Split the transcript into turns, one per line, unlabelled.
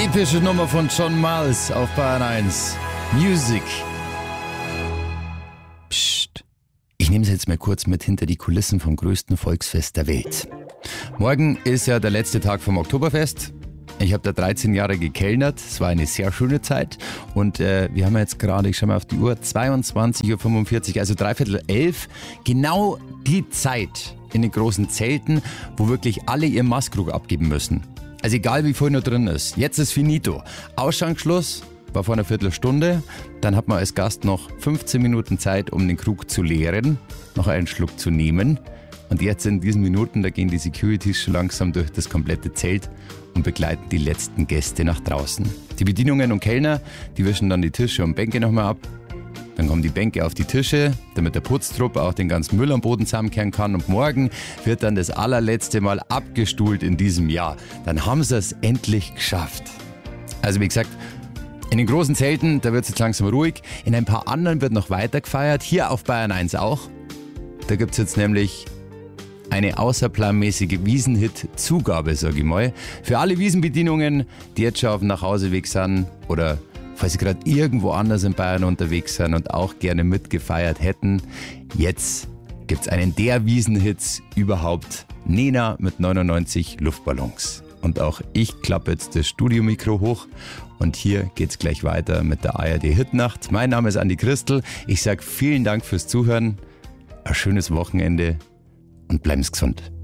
Epische Nummer von John Miles auf Bayern 1. Music. Psst. Ich nehme es jetzt mal kurz mit hinter die Kulissen vom größten Volksfest der Welt. Morgen ist ja der letzte Tag vom Oktoberfest. Ich habe da 13 Jahre gekellnert. Es war eine sehr schöne Zeit. Und wir haben jetzt gerade, ich schaue mal auf die Uhr, 22.45 Uhr, also 10:45. Genau die Zeit in den großen Zelten, wo wirklich alle ihren Maßkrug abgeben müssen. Also egal wie viel noch drin ist. Jetzt ist finito. Ausschanksschluss war vor einer Viertelstunde. Dann hat man als Gast noch 15 Minuten Zeit, um den Krug zu leeren, noch einen Schluck zu nehmen. Und jetzt in diesen Minuten, da gehen die Securities schon langsam durch das komplette Zelt und begleiten die letzten Gäste nach draußen. Die Bedienungen und Kellner, die wischen dann die Tische und Bänke nochmal ab. Dann kommen die Bänke auf die Tische, damit der Putztrupp auch den ganzen Müll am Boden zusammenkehren kann. Und morgen wird dann das allerletzte Mal abgestuhlt in diesem Jahr. Dann haben sie es endlich geschafft. Also wie gesagt, in den großen Zelten, da wird es jetzt langsam ruhig. In ein paar anderen wird noch weiter gefeiert. Hier auf Bayern 1 auch. Da gibt es jetzt nämlich eine außerplanmäßige Wiesenhit-Zugabe, sag ich mal. Für alle Wiesenbedienungen, die jetzt schon auf dem Nachhauseweg sind oder falls sie gerade irgendwo anders in Bayern unterwegs sind und auch gerne mitgefeiert hätten. Jetzt gibt's einen der Wiesenhits überhaupt. Nena mit 99 Luftballons. Und auch ich klappe jetzt das Studiomikro hoch und hier geht's gleich weiter mit der ARD Hitnacht. Mein Name ist Andi Christel. Ich sag vielen Dank fürs Zuhören. Ein schönes Wochenende und bleiben's gesund.